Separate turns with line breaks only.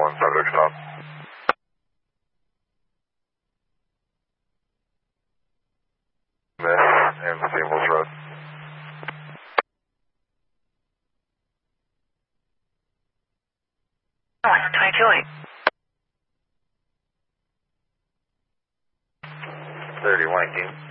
17 stop. Miss and Steamboat Road.
Oh, 22.8.
30 Wanking.